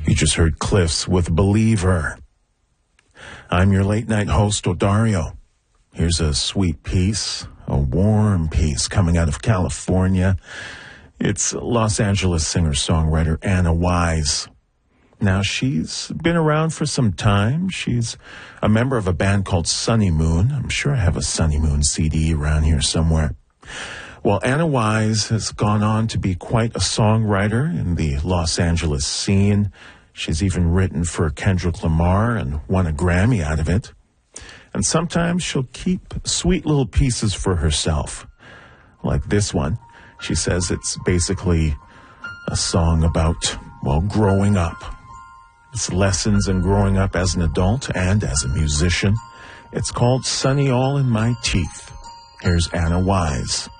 You just heard Cliffs with Believer. I'm your late night host, Odario. Here's a sweet piece, a warm piece coming out of California. It's Los Angeles singer-songwriter Anna Wise. Now, she's been around for some time. She's a member of a band called Sunny Moon. I'm sure I have a Sunny Moon CD around here somewhere. Well, Anna Wise has gone on to be quite a songwriter in the Los Angeles scene. She's even written for Kendrick Lamar and won a Grammy out of it. And sometimes she'll keep sweet little pieces for herself. Like this one. She says it's basically a song about, well, growing up. It's lessons in growing up as an adult and as a musician. It's called Sunny All in My Teeth. Here's Anna Wise.